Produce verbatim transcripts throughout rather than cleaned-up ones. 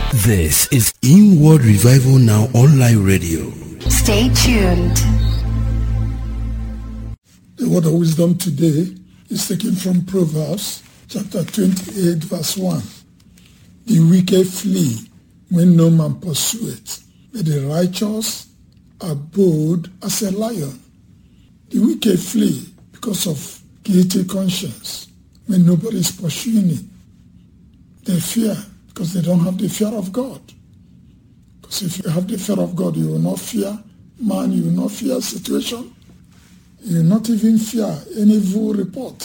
This is Inward Revival Now Online Radio. Stay tuned. The word of wisdom today is taken from Proverbs chapter twenty-eight verse one. The wicked flee when no man pursueth, but the righteous are bold as a lion. The wicked flee because of guilty conscience when nobody is pursuing it. They fear because they don't have the fear of God. Because if you have the fear of God, you will not fear man, you will not fear situation, you will not even fear any evil report.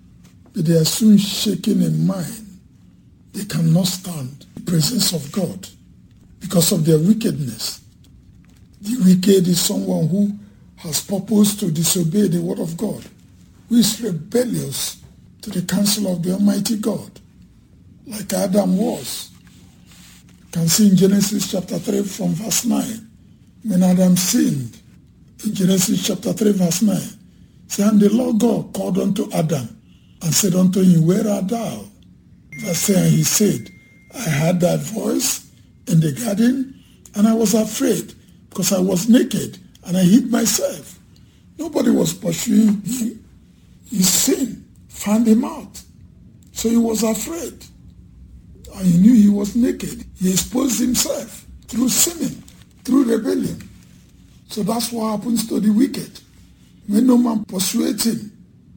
But they are soon shaken in mind. They cannot stand the presence of God because of their wickedness. The wicked is someone who has purpose to disobey the word of God, who is rebellious to the counsel of the Almighty God, like Adam was. You can see in Genesis chapter three from verse nine, when Adam sinned, in Genesis chapter three verse nine, say, and the Lord God called unto Adam and said unto him, where art thou? Verse ten, and he said, I heard thy voice in the garden, and I was afraid, because I was naked, and I hid myself. Nobody was pursuing him. His sin found him out. So he was afraid. And he knew he was naked. He exposed himself through sinning, through rebellion. So that's what happens to the wicked. When no man pursues him,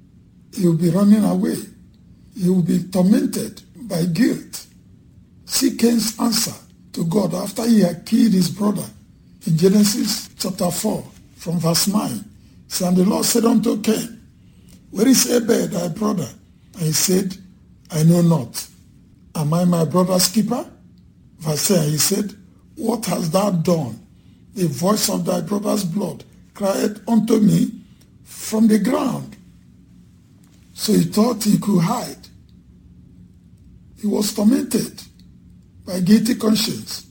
he will be running away. He will be tormented by guilt. See Cain's answer to God after he had killed his brother. In Genesis chapter four, from verse nine, so, and the Lord said unto Cain, where is Abel thy brother? And he said, I know not. Am I my brother's keeper? Verse ten, he said, what hast thou done? The voice of thy brother's blood cried unto me from the ground. So he thought he could hide. He was tormented by guilty conscience.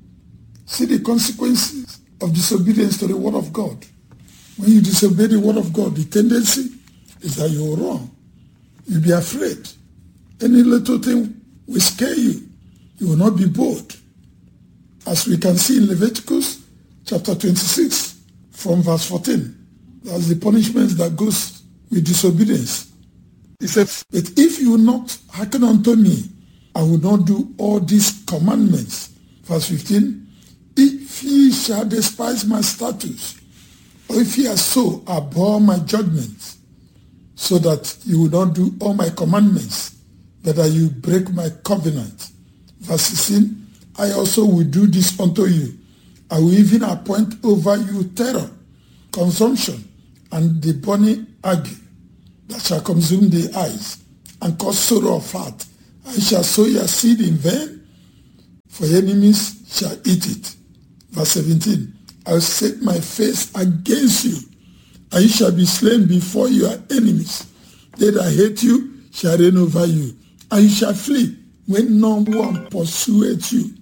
See the consequences of disobedience to the word of God. When you disobey the word of God, the tendency is that you will run. You'll be afraid. Any little thing will scare you. You will not be bold. As we can see in Leviticus chapter twenty-six from verse fourteen, that's the punishment that goes with disobedience. He said, but if you will not hearken unto me, I will not do all these commandments. Verse fifteen, if ye shall despise my statutes, or if ye are so abhor my judgments, so that you will not do all my commandments, but that you break my covenant. Verse sixteen, I also will do this unto you. I will even appoint over you terror, consumption, and the burning ague that shall consume the eyes, and cause sorrow of heart. I shall sow your seed in vain, for your enemies shall eat it. Verse seventeen, I will set my face against you, and you shall be slain before your enemies. They that hate you shall reign over you, and you shall flee when no one pursueth you.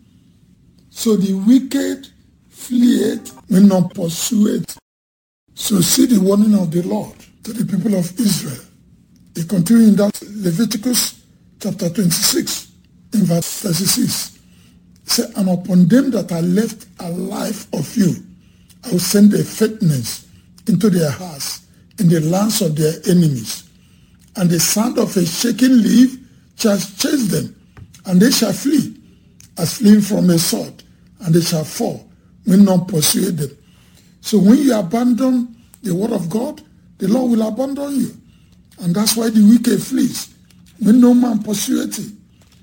So the wicked fleeth when none pursueth. So see the warning of the Lord to the people of Israel. He continued in that Leviticus chapter twenty-six, in verse thirty-six. Say, and upon them that are left alive of you, I will send a fatness into their hearts in the lands of their enemies. And the sound of a shaking leaf shall chase them, and they shall flee, as fleeing from a sword, and they shall fall when none pursue them. So when you abandon the word of God, the Lord will abandon you. And that's why the wicked flees when no man pursueth it.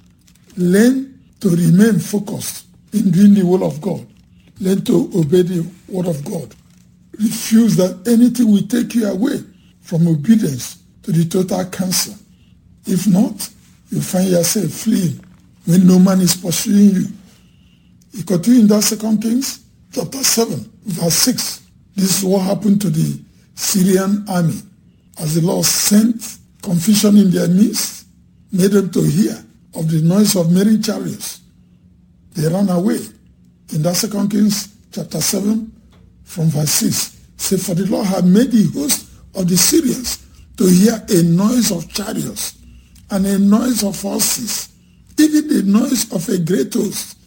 Learn to remain focused in doing the will of God. Learn to obey the word of God. Refuse that anything will take you away from obedience to the total counsel. If not, you find yourself fleeing when no man is pursuing you. You continue in that Second Kings chapter seven, verse six. This is what happened to the Syrian army. As the Lord sent confusion in their midst, made them to hear of the noise of many chariots, they ran away. In that Second Kings chapter seven, from verse six, say, for the Lord had made the host of the Syrians to hear a noise of chariots and a noise of horses, even the noise of a great host.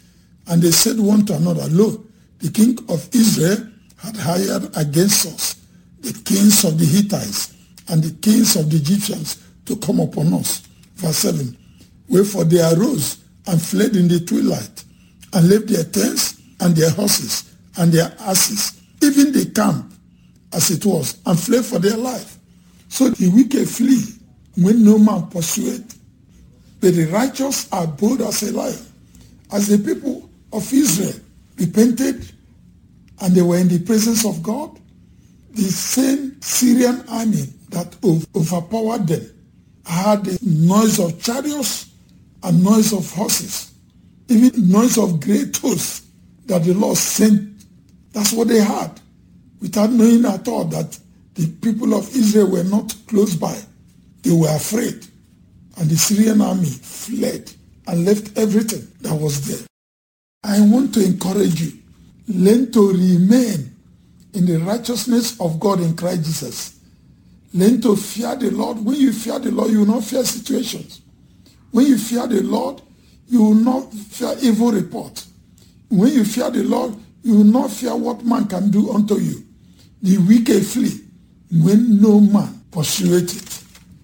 And they said one to another, Lo, the king of Israel had hired against us the kings of the Hittites and the kings of the Egyptians to come upon us. Verse seven. Wherefore they arose and fled in the twilight, and left their tents and their horses and their asses, even the camp as it was, and fled for their life. So the wicked flee when no man pursueth, but the righteous are bold as a lion. As the people of Israel repented and they were in the presence of God, the same Syrian army that overpowered them had the noise of chariots and noise of horses, even noise of great hosts that the Lord sent. That's what they had, without knowing at all that the people of Israel were not close by. They were afraid, and the Syrian army fled and left everything that was there. I want to encourage you, learn to remain in the righteousness of God in Christ Jesus. Learn to fear the Lord. When you fear the Lord, you will not fear situations. When you fear the Lord, you will not fear evil report. When you fear the Lord, you will not fear what man can do unto you. The wicked flee when no man pursueth it.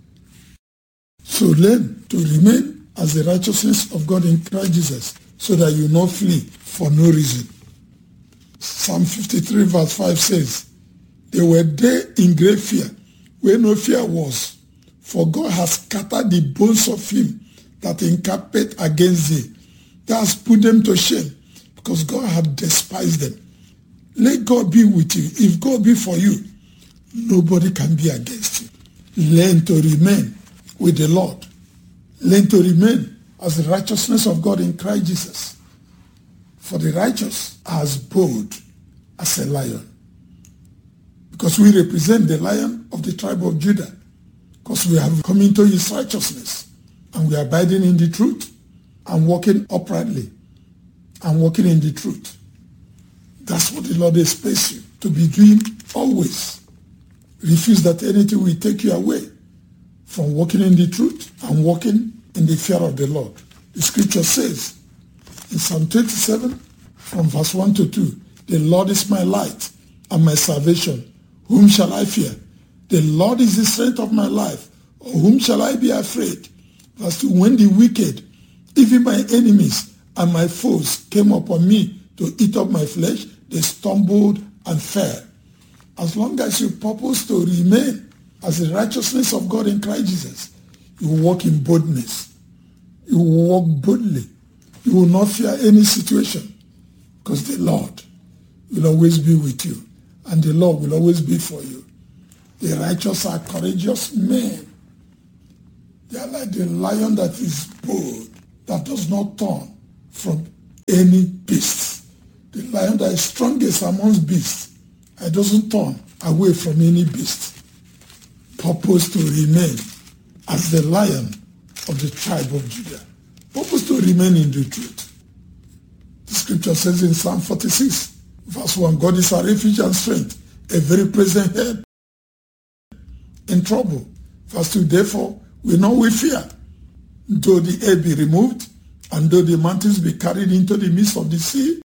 So learn to remain as the righteousness of God in Christ Jesus, so that you not flee for no reason. Psalm fifty-three verse five says, they were there in great fear, where no fear was, for God has scattered the bones of him that encampeth against thee. That has put them to shame, because God had despised them. Let God be with you. If God be for you, nobody can be against you. Learn to remain with the Lord. Learn to remain as the righteousness of God in Christ Jesus. For the righteous are as bold as a lion. Because we represent the Lion of the tribe of Judah. Because we have come into his righteousness. And we are abiding in the truth and walking uprightly and walking in the truth. That's what the Lord expects you to be doing always. Refuse that anything will take you away from walking in the truth and walking in the fear of the Lord. The scripture says in Psalm twenty-seven from verse one to two, the Lord is my light and my salvation. Whom shall I fear? The Lord is the strength of my life. Of whom shall I be afraid? Verse two, when the wicked, even my enemies and my foes, came upon me to eat up my flesh, they stumbled and fell. As long as you purpose to remain as the righteousness of God in Christ Jesus, you will walk in boldness. You will walk boldly. You will not fear any situation, because the Lord will always be with you, and the Lord will always be for you. The righteous are courageous men. They are like the lion that is bold, that does not turn from any beast. The lion that is strongest amongst beasts, it doesn't turn away from any beast. Purpose to remain as the Lion of the tribe of Judah. Purpose to remain in the truth. The scripture says in Psalm forty-six, verse one, God is our refuge and strength, a very present help in trouble. Verse two, therefore we know we fear, though the air be removed, and though the mountains be carried into the midst of the sea,